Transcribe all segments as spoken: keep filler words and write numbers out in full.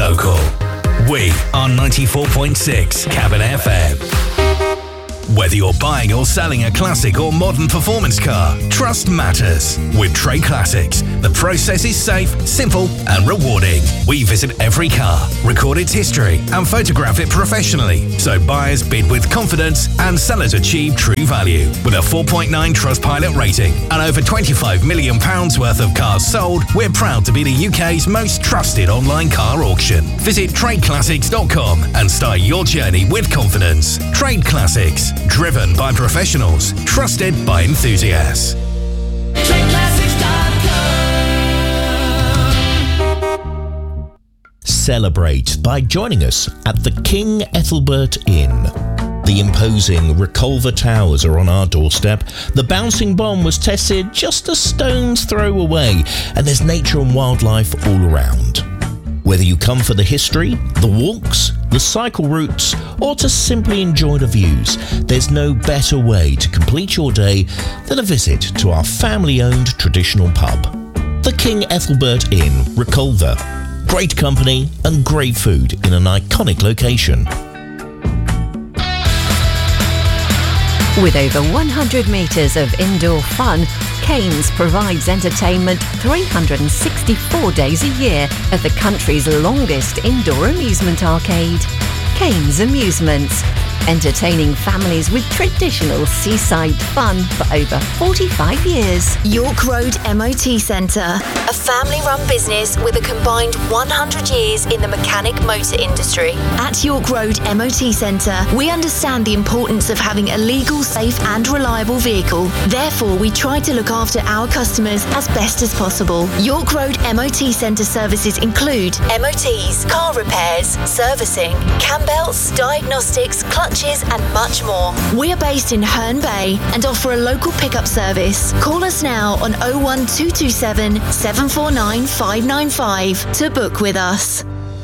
local. We are ninety-four point six Cabin F M. Whether you're buying or selling a classic or modern performance car, trust matters. With Trade Classics, the process is safe, simple and rewarding. We visit every car, record its history and photograph it professionally, so buyers bid with confidence and sellers achieve true value. With a four point nine Trustpilot rating and over twenty-five million pounds worth of cars sold, we're proud to be the U K's most trusted online car auction. Visit trade classics dot com and start your journey with confidence. Trade Classics. Driven by professionals, trusted by enthusiasts. trade classics dot com. Celebrate by joining us at the King Ethelbert Inn. The imposing Reculver Towers are on our doorstep. The bouncing bomb was tested just a stone's throw away, and there's nature and wildlife all around. Whether you come for the history, the walks, the cycle routes, or to simply enjoy the views, there's no better way to complete your day than a visit to our family-owned traditional pub. The King Ethelbert Inn, Reculver. Great company and great food in an iconic location. With over one hundred metres of indoor fun, Cairns provides entertainment three hundred sixty-four days a year at the country's longest indoor amusement arcade. Cairns Amusements, entertaining families with traditional seaside fun for over forty-five years. York Road M O T Centre, a family-run business with a combined one hundred years in the mechanic motor industry. At York Road M O T Centre, we understand the importance of having a legal, safe and reliable vehicle. Therefore, we try to look after our customers as best as possible. York Road M O T Centre services include M O Ts, car repairs, servicing, cam belts, diagnostics, clutches and much more. We are based in Herne Bay and offer a local pickup service. Call us now on oh one two two seven, seven four nine, five nine five to book with us.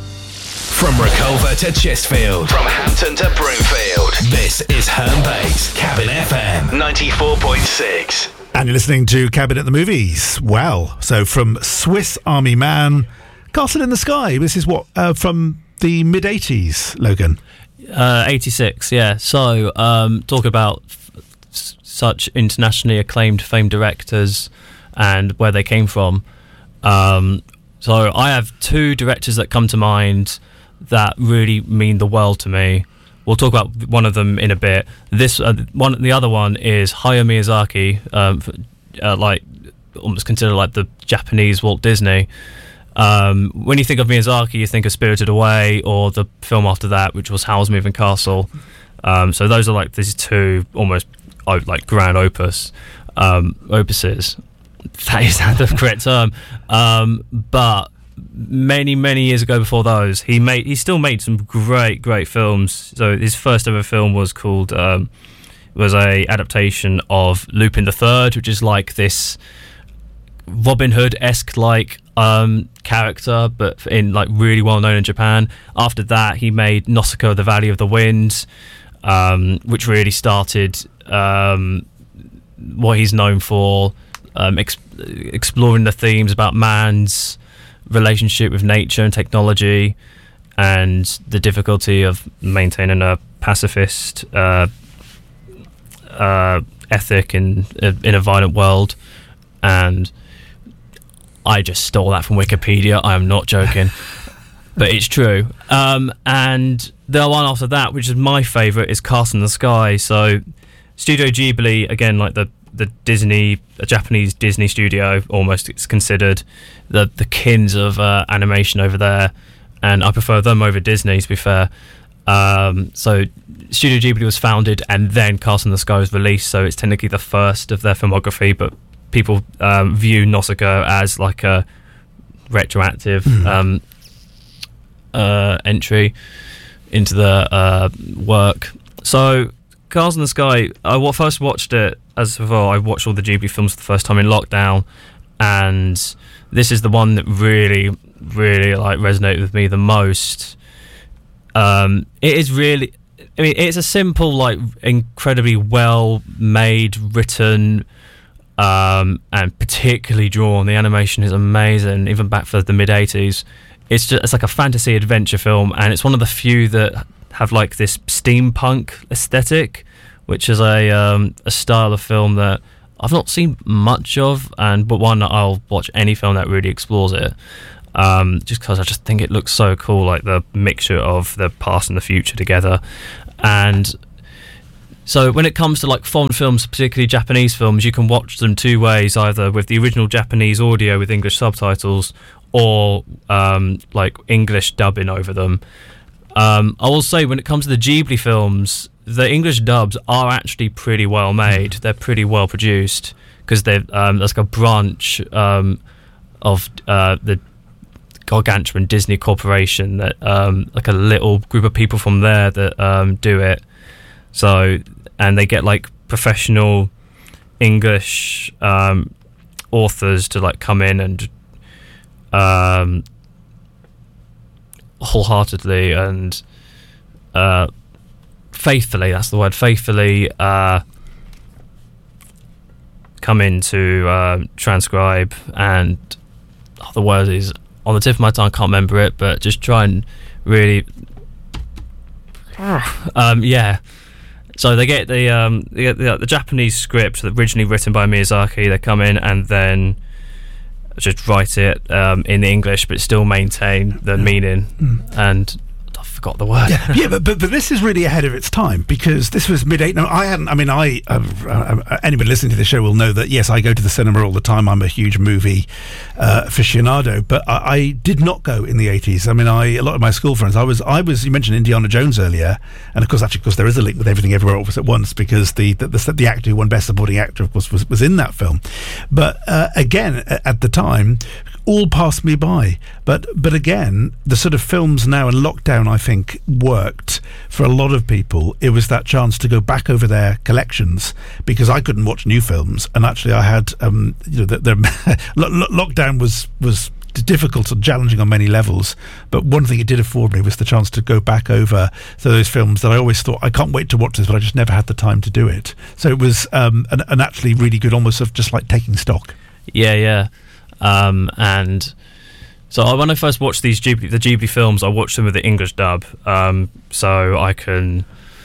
From Reculver to Chestfield, from Hampton to Broomfield, this is Herne Bay's Cabin F M ninety-four point six. And you're listening to Cabin at the Movies. Well, so from Swiss Army Man, Castle in the Sky. This is what, uh, from the mid-eighties, Logan? Uh, eighty-six, yeah. So, um, talk about f- such internationally acclaimed, famed directors and where they came from. Um, so, I have two directors that come to mind that really mean the world to me. We'll talk about one of them in a bit. This uh, one, the other one is Hayao Miyazaki, um, uh, like almost considered like the Japanese Walt Disney. Um, when you think of Miyazaki, you think of Spirited Away or the film after that, which was Howl's Moving Castle. Um, so those are like these two almost uh, like grand opus um, opuses. That is the correct term. Um, but many many years ago, before those, he made he still made some great great films. So his first ever film was called um, was a adaptation of Lupin the Third, which is like this Robin Hood-esque like um, character, but in like really well known in Japan. After that, he made Nausicaa: The Valley of the Wind, um, which really started um, what he's known for, um, ex- exploring the themes about man's relationship with nature and technology, and the difficulty of maintaining a pacifist uh, uh, ethic in in a violent world. And I just stole that from Wikipedia. I am not joking, but it's true. Um, and the one after that, which is my favourite, is Castle in the Sky. So Studio Ghibli, again, like the the Disney, a Japanese Disney studio, almost it's considered the the kins of uh, animation over there, and I prefer them over Disney, to be fair. Um, so Studio Ghibli was founded, and then Castle in the Sky was released, so it's technically the first of their filmography, but people um, view Nausicaa as like a retroactive mm. um, uh, entry into the uh, work. So Castle in the Sky, I first watched it as before. I watched all the Ghibli films for the first time in lockdown, and this is the one that really, really like resonated with me the most. Um, it is really, I mean, it's a simple, like, incredibly well made, written, um, and particularly drawn. The animation is amazing, even back for the mid eighties. it's just it's like a fantasy adventure film, and it's one of the few that have like this steampunk aesthetic, which is a um, a style of film that I've not seen much of, and but one that I'll watch any film that really explores it. Um, just because I just think it looks so cool, like the mixture of the past and the future together. And so when it comes to like foreign films, particularly Japanese films, you can watch them two ways, either with the original Japanese audio with English subtitles, or um, like English dubbing over them. Um, I will say, when it comes to the Ghibli films, the English dubs are actually pretty well made. They're pretty well produced, because they're um, there's like a branch um, of uh, the gargantuan Disney Corporation, that um, like a little group of people from there that um, do it. So, and they get like professional English um, authors to like come in and um, wholeheartedly and uh, faithfully, that's the word, faithfully uh, come in to uh, transcribe, and oh, the word is on the tip of my tongue, I can't remember it, but just try and really um, yeah. So they get the um, they get the, the Japanese script originally written by Miyazaki. They come in and then just write it um, in English, but still maintain the meaning. Mm. And I forgot the word. Yeah, yeah but, but but this is really ahead of its time, because this was mid eight. No, I hadn't. I mean, I uh, uh, anybody listening to the show will know that yes, I go to the cinema all the time. I'm a huge movie uh, aficionado, but I, I did not go in the eighties. I mean, I a lot of my school friends. I was I was. You mentioned Indiana Jones earlier, and of course, actually, of course, there is a link with Everything Everywhere All at Once, because the the, the, the actor who won Best Supporting Actor, of course, was was in that film. But uh, again, at the time, all passed me by. But but again, the sort of films now in lockdown, I think, worked for a lot of people. It was that chance to go back over their collections, because I couldn't watch new films, and actually I had um, you know the, the lockdown was was difficult and challenging on many levels, but one thing it did afford me was the chance to go back over so those films that I always thought I can't wait to watch this, but I just never had the time to do it. So it was um, an, an actually really good, almost of just like taking stock. Yeah, yeah. Um, and so when I first watched these Ghibli, the Ghibli films, I watched them with the English dub, um, so I can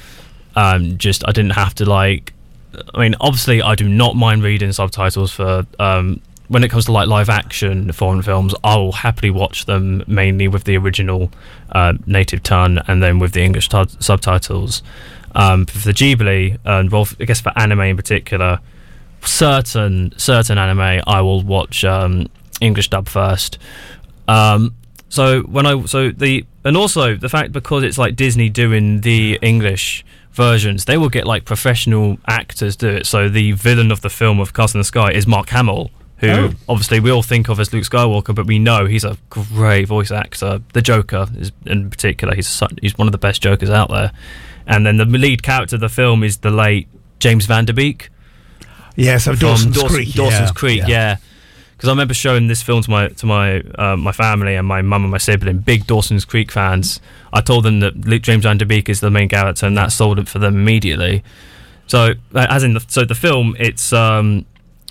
um, just I didn't have to like. I mean, obviously, I do not mind reading subtitles for um, when it comes to like live action foreign films. I will happily watch them mainly with the original uh, native tongue, and then with the English t- subtitles. Um, for the Ghibli, and well, I guess for anime in particular. Certain certain anime I will watch um, English dub first. Um, so when I so the and also the fact, because it's like Disney doing the English versions, they will get like professional actors do it. So the villain of the film of Castle in the Sky is Mark Hamill, who oh. obviously we all think of as Luke Skywalker, but we know he's a great voice actor. The Joker is in particular, he's such, he's one of the best Jokers out there. And then the lead character of the film is the late James Van Der Beek. Yeah, so Dawson's Dawson, Creek. Dawson's yeah. Creek, yeah. Because I remember showing this film to my to my uh, my family and my mum and my sibling, big Dawson's Creek fans. I told them that James Van Der Beek is the main character, and that sold it for them immediately. So, as in the so the film, it's um.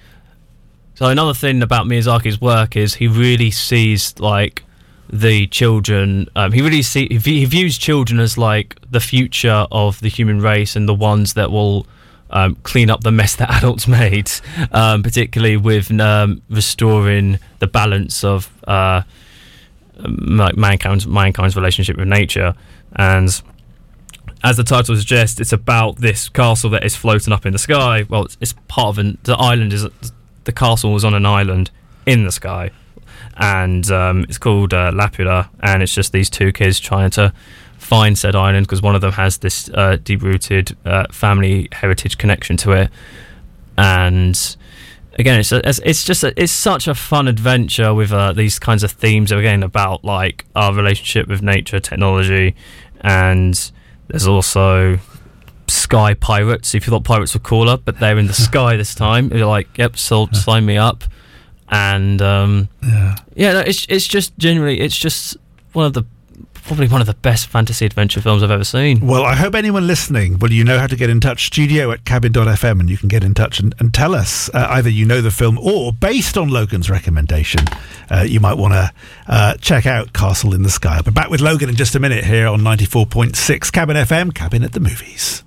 So another thing about Miyazaki's work is he really sees like the children. Um, he really see he views children as like the future of the human race, and the ones that will. Um, clean up the mess that adults made, um, particularly with um, restoring the balance of uh, like mankind's, mankind's relationship with nature. And as the title suggests, it's about this castle that is floating up in the sky. Well, it's, it's part of an, the island is the castle was on an island in the sky, and um, it's called uh, Laputa, and it's just these two kids trying to find said island, because one of them has this uh, deep-rooted uh, family heritage connection to it. And again, it's a, it's just a, it's such a fun adventure with uh, these kinds of themes, again, about like our relationship with nature, technology, and there's also sky pirates. If you thought pirates were cooler, but they're in the sky this time, you're like, yep, so sign me up. And um, yeah, yeah no, it's it's just generally, it's just one of the probably one of the best fantasy adventure films I've ever seen. Well, I hope anyone listening, well, you know how to get in touch. Studio at cabin dot f m, and you can get in touch and, and tell us uh, either you know the film or, based on Logan's recommendation, uh, you might want to uh, check out Castle in the Sky. I'll be back with Logan in just a minute here on ninety-four point six Cabin F M, Cabin at the Movies.